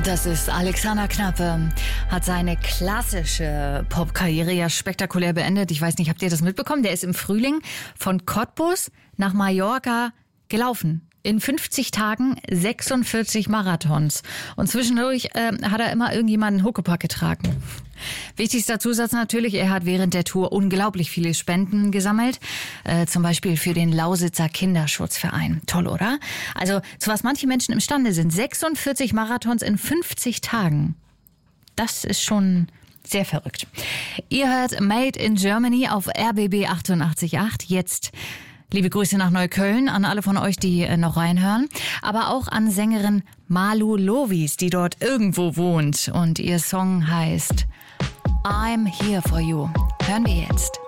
Das ist Alexander Knappe, hat seine klassische Popkarriere ja spektakulär beendet. Ich weiß nicht, habt ihr das mitbekommen? Der ist im Frühling von Cottbus nach Mallorca gelaufen. In 50 Tagen 46 Marathons. Und zwischendurch hat er immer irgendjemanden Huckepack getragen. Wichtigster Zusatz natürlich, er hat während der Tour unglaublich viele Spenden gesammelt. Zum Beispiel für den Lausitzer Kinderschutzverein. Toll, oder? Also, zu was manche Menschen imstande sind. 46 Marathons in 50 Tagen. Das ist schon sehr verrückt. Ihr hört Made in Germany auf RBB 88.8. Jetzt liebe Grüße nach Neukölln an alle von euch, die noch reinhören. Aber auch an Sängerin Malu Lovis, die dort irgendwo wohnt. Und ihr Song heißt I'm Here For You. Hören wir jetzt.